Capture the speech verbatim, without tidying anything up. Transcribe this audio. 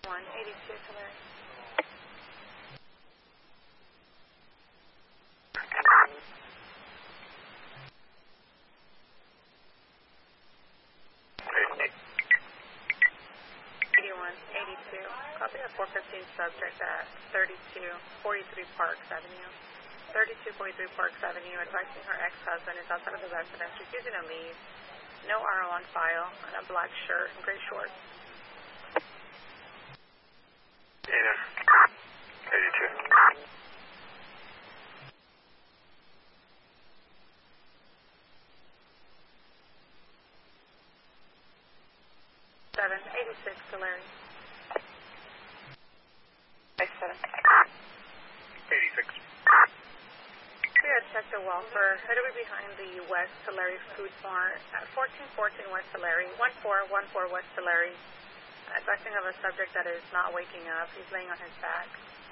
one eighty-two to Larry. eighty-one eighty-two. Copy the four fifteen subject at thirty-two forty-three Parks Avenue. thirty-two forty-three Parks Avenue, advising her ex-husband is outside of the residence, refusing to leave. No R O on file, and a black shirt and gray shorts. Eden, eighty-two. seven eighty-six to Larry. eighty-seven. eighty-six. We had checked the welfare, immediately behind the West Tulare Food Mart at fourteen fourteen West Tulare, one four one four West Tulare. Advising of a subject that is not waking up. He's laying on his back.